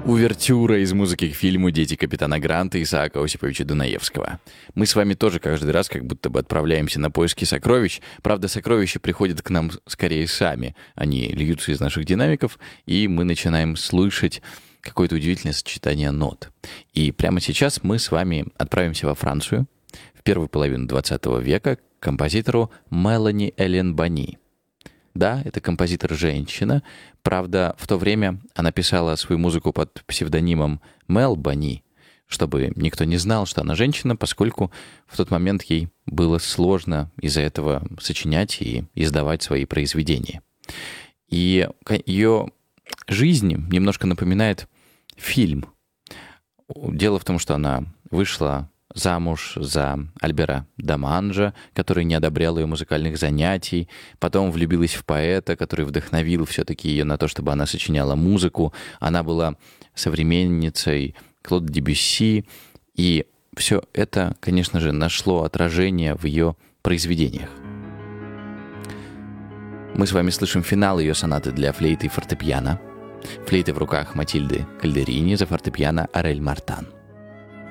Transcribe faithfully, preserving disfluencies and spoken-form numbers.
Увертюра из музыки к фильму «Дети капитана Гранта» Исаака Осиповича Дунаевского. Мы с вами тоже каждый раз как будто бы отправляемся на поиски сокровищ. Правда, сокровища приходят к нам скорее сами. Они льются из наших динамиков, и мы начинаем слышать какое-то удивительное сочетание нот. И прямо сейчас мы с вами отправимся во Францию в первую половину двадцатого века к композитору Мелани Элен Бони. Да, это композитор-женщина. Правда, в то время она писала свою музыку под псевдонимом Мел Бони, чтобы никто не знал, что она женщина, поскольку в тот момент ей было сложно из-за этого сочинять и издавать свои произведения. И ее жизнь немножко напоминает фильм. Дело в том, что она вышла замуж за Альбера Даманжа, который не одобрял ее музыкальных занятий, потом влюбилась в поэта, который вдохновил все-таки ее на то, чтобы она сочиняла музыку. Она была современницей Клода Дебюсси, и все это, конечно же, нашло отражение в ее произведениях. Мы с вами слышим финал ее сонаты для флейты и фортепиано. Флейты в руках Матильды Кальдерини, за фортепиано Орель Мартан.